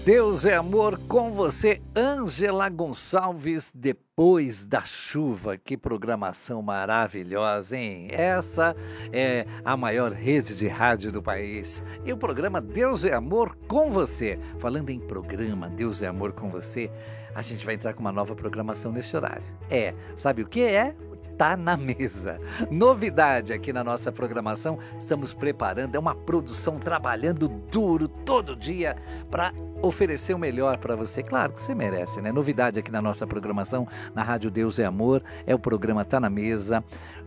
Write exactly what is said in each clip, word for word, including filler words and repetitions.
Deus é amor com você, Ângela Gonçalves, depois da chuva. Que programação maravilhosa, hein? Essa é a maior rede de rádio do país. E o programa Deus é Amor com você. Falando em programa Deus é Amor com você, a gente vai entrar com uma nova programação neste horário. É, sabe o que é? Tá na mesa. Novidade aqui na nossa programação, estamos preparando, é uma produção trabalhando duro todo dia para oferecer o melhor para você. Claro que você merece, né? Novidade aqui na nossa programação, na Rádio Deus é Amor, é o programa Tá na Mesa.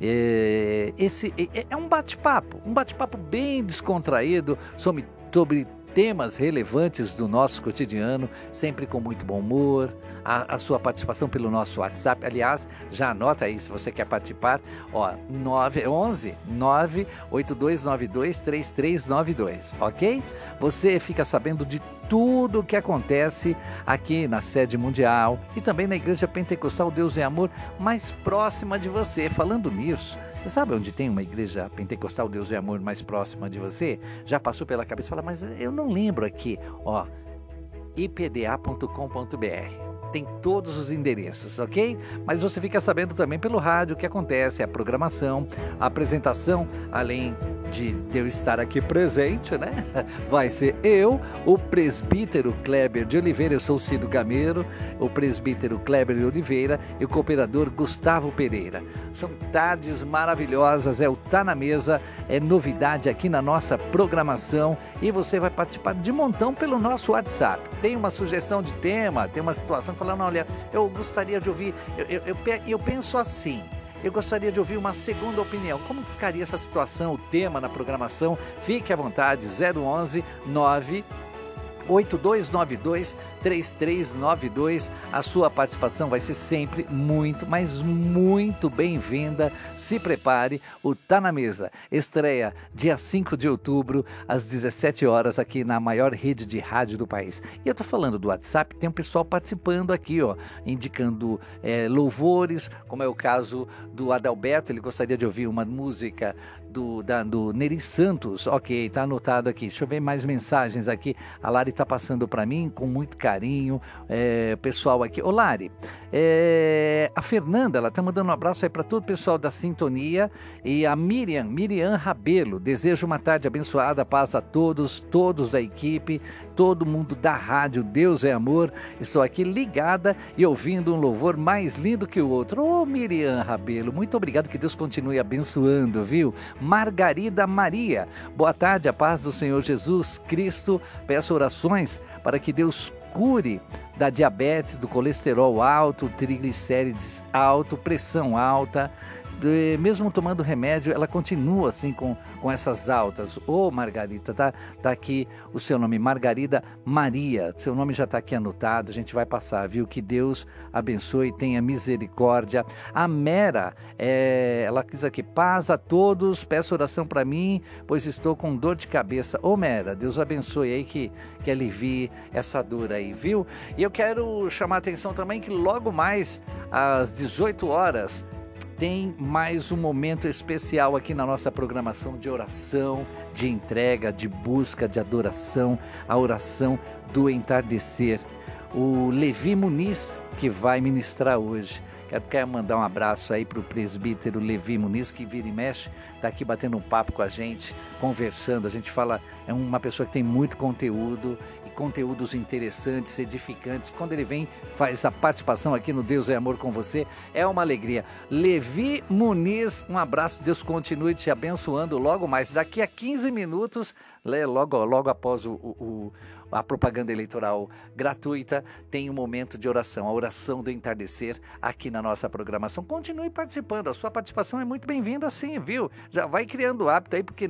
É, esse é, é um bate-papo, um bate-papo bem descontraído sobre, sobre temas relevantes do nosso cotidiano, sempre com muito bom humor. A, a sua participação pelo nosso WhatsApp, aliás, já anota aí se você quer participar, ó, nove onze nove oito dois nove dois três três nove dois, ok? Você fica sabendo de tudo o que acontece aqui na sede mundial e também na Igreja Pentecostal Deus é Amor, mais próxima de você. Falando nisso, você sabe onde tem uma Igreja Pentecostal Deus é Amor mais próxima de você? Já passou pela cabeça e fala, mas eu não lembro aqui, ó, i p d a ponto com ponto b r. Tem todos os endereços, ok? Mas você fica sabendo também pelo rádio o que acontece, a programação, a apresentação, além de eu estar aqui presente, né? Vai ser eu, o presbítero Kleber de Oliveira, eu sou o Cido Gameiro, o presbítero Kleber de Oliveira e o cooperador Gustavo Pereira. São tardes maravilhosas, é o Tá na Mesa, é novidade aqui na nossa programação e você vai participar de montão pelo nosso WhatsApp. Tem uma sugestão de tema, tem uma situação que falando, olha, eu gostaria de ouvir, eu, eu, eu, eu penso assim, eu gostaria de ouvir uma segunda opinião. Como ficaria essa situação, o tema na programação? Fique à vontade, zero onze nove oito dois nove dois três três nove dois. A sua participação vai ser sempre muito, mas muito bem-vinda. Se prepare, o Tá na Mesa estreia dia cinco de outubro às dezessete horas aqui na maior rede de rádio do país. E eu tô falando do WhatsApp, tem um pessoal participando aqui, ó, indicando é, louvores, como é o caso do Adalberto, ele gostaria de ouvir uma música do, da, do Neri Santos. Ok, tá anotado aqui. Deixa eu ver mais mensagens aqui. A Lari tá passando para mim com muito carinho, é, pessoal aqui. Ô Lari, é, a Fernanda, ela tá mandando um abraço aí para todo o pessoal da sintonia e a Miriam, Miriam Rabelo, desejo uma tarde abençoada, paz a todos, todos da equipe, todo mundo da rádio Deus é Amor, estou aqui ligada e ouvindo um louvor mais lindo que o outro. Ô Miriam Rabelo, muito obrigado, que Deus continue abençoando, viu? Margarida Maria, boa tarde, a paz do Senhor Jesus Cristo, peço orações para que Deus cure da diabetes, do colesterol alto, triglicérides alto, pressão alta. De, mesmo tomando remédio, ela continua assim com, com essas altas. Ô Margarida, tá, tá aqui o seu nome, Margarida Maria, seu nome já está aqui anotado, a gente vai passar, viu? Que Deus abençoe, tenha misericórdia. A Mera, é, ela diz aqui, paz a todos, peço oração para mim, pois estou com dor de cabeça. Ô Mera, Deus abençoe aí, que, que alivie essa dor aí, viu? E eu quero chamar a atenção também que logo mais às dezoito horas, tem mais um momento especial aqui na nossa programação de oração, de entrega, de busca, de adoração, a oração do entardecer. O Levi Muniz, que vai ministrar hoje. Quero, quero mandar um abraço aí para o presbítero Levi Muniz, que vira e mexe, está aqui batendo um papo com a gente, conversando. A gente fala, é uma pessoa que tem muito conteúdo, e conteúdos interessantes, edificantes. Quando ele vem, faz a participação aqui no Deus é Amor com você, é uma alegria. Levi Muniz, um abraço, Deus continue te abençoando logo mais. Daqui a quinze minutos, logo, logo após o... o a propaganda eleitoral gratuita, tem um momento de oração, a oração do entardecer aqui na nossa programação. Continue participando, a sua participação é muito bem-vinda sim, viu? Já vai criando o hábito aí, porque